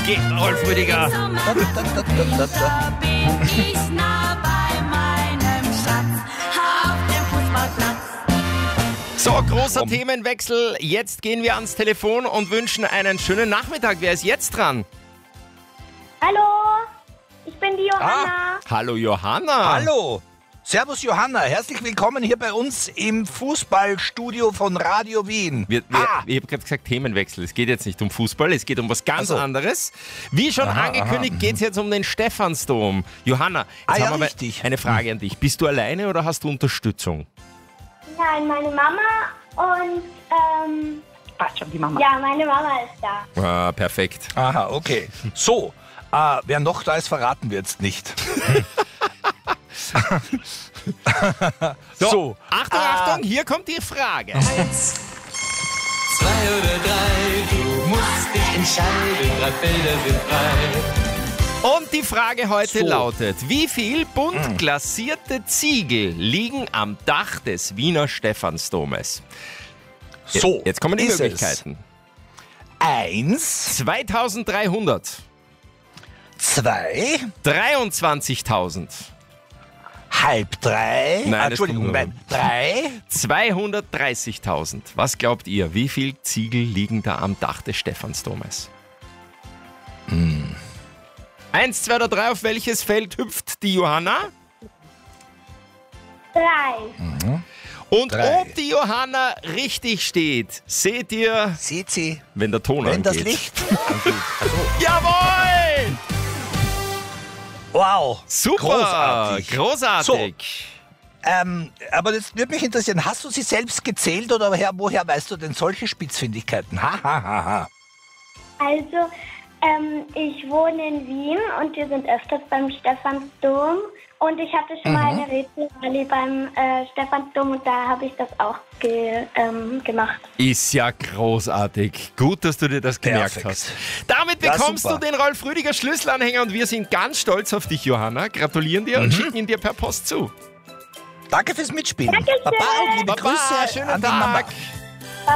geht, Rolf Rüdiger. Bin ich nah bei meinem Schatz auf dem Fußballplatz. So, großer Themenwechsel. Jetzt gehen wir ans Telefon und wünschen einen schönen Nachmittag. Wer ist jetzt dran? Hallo, ich bin die Johanna. Hallo Johanna. Hallo. Servus Johanna, herzlich willkommen hier bei uns im Fußballstudio von Radio Wien. Ich habe gerade gesagt Themenwechsel. Es geht jetzt nicht um Fußball, es geht um was ganz anderes. Wie schon angekündigt, geht es jetzt um den Stephansdom. Johanna, jetzt haben wir richtig. eine Frage an dich. Bist du alleine oder hast du Unterstützung? Nein, meine Mama und Passt schon, die Mama. ja, meine Mama ist da. Ah, perfekt. Aha, okay. So, wer noch da ist, verraten wir jetzt nicht. So, Achtung, hier kommt die Frage. 1, 2 oder 3, du musst dich entscheiden, 3 Felder sind frei. Und die Frage heute lautet, wie viel bunt glasierte Ziegel liegen am Dach des Wiener Stephansdomes? So, Jetzt kommen die ist Möglichkeiten. 1, 2300, 2, 23.000, halb 3, Nein, das Entschuldigung, kommt 3, 230.000. Was glaubt ihr, wie viel Ziegel liegen da am Dach des Stephansdomes? 1, 2 oder 3, auf welches Feld hüpft die Johanna? 3. Und 3. ob die Johanna richtig steht, seht ihr, seht sie, wenn der Ton wenn das angeht. Licht angeht. Also, Jawohl! wow, Super! großartig. Großartig! Aber das würde mich interessieren, hast du sie selbst gezählt oder woher weißt du denn solche Spitzfindigkeiten? Ha. Also, ich wohne in Wien und wir sind öfters beim Stephansdom. Und ich hatte schon mal eine Rätselrallye beim Stephansdom und da habe ich das auch gemacht. Ist ja großartig. Gut, dass du dir das gemerkt Perfekt. hast. Damit Ja, bekommst du super. den Rolf Rüdiger Schlüsselanhänger und wir sind ganz stolz auf dich, Johanna. Gratulieren dir und schicken ihn dir per Post zu. Danke fürs Mitspielen. Dankeschön. Baba und liebe Baba, Grüße schönen an die Mama. Tag.